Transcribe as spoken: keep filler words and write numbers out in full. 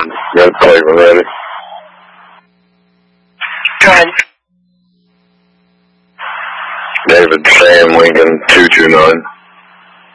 Red plate when ready. Go ahead. David Sam Lincoln two two nine.